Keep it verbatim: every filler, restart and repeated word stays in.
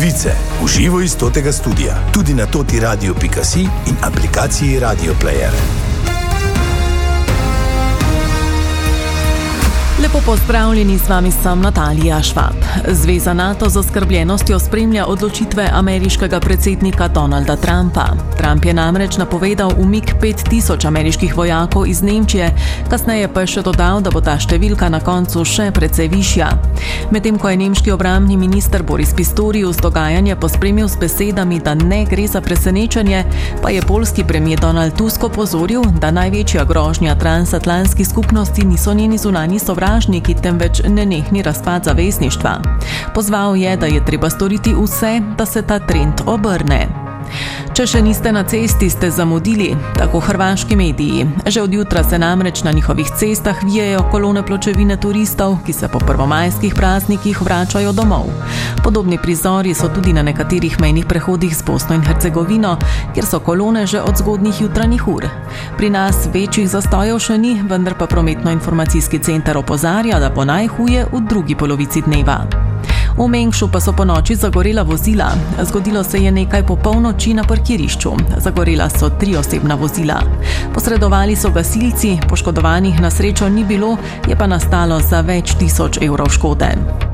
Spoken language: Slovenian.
Novice v živo iz totega studia, tudi na toti radio pika si in aplikaciji Radio Player. Lepo pozdravljeni, z vami sem Natalija Švab. Zveza NATO z zaskrbljenostjo spremlja odločitve ameriškega predsednika Donalda Trumpa. Trump je namreč napovedal umik pet tisoč ameriških vojakov iz Nemčije, kasneje pa je še dodal, da bo ta številka na koncu še precej višja. Medtem ko je nemški obrambni minister Boris Pistorius dogajanje pospremil s besedami, da ne gre za presenečenje, pa je poljski premier Donald Tusk opozoril, da največja grožnja transatlantski skupnosti niso njeni zunanji sovražniki, temveč nenehni razpad zavezništva. Pozval je, da je treba storiti vse, da se ta trend obrne. Če še niste na cesti, ste zamudili, tako hrvaški mediji. Že od jutra se namreč na njihovih cestah vijejo kolone pločevine turistov, ki se po prvomajskih praznikih vračajo domov. Podobni prizori so tudi na nekaterih mejnih prehodih z Bosno in Hercegovino, kjer so kolone že od zgodnjih jutranjih ur. Pri nas večjih zastojev še ni, vendar pa prometno-informacijski center opozarja, da bo najhuje v drugi polovici dneva. V Mengšu pa so po noči zagorela vozila. Zgodilo se je nekaj po polnoči na parkirišču. Zagorela so tri osebna vozila. Posredovali so gasilci, poškodovanih na srečo ni bilo, je pa nastalo za več tisoč evrov škode.